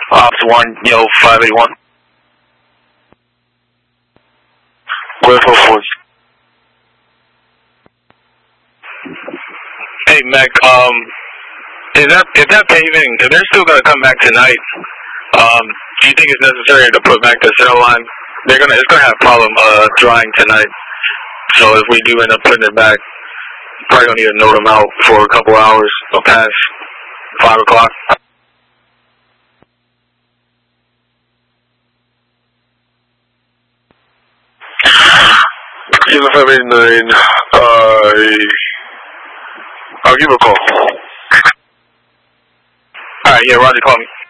Ops 1, 581. Where for? Hey, Mech, if that paving, if they're still gonna come back tonight, do you think it's necessary to put back the center line? It's gonna have a problem, drying tonight. So if we do end up putting it back, probably gonna need to note them out for a couple hours or past 5 o'clock. Kilo 589, I'll give a call. Alright, yeah, Roger, call me.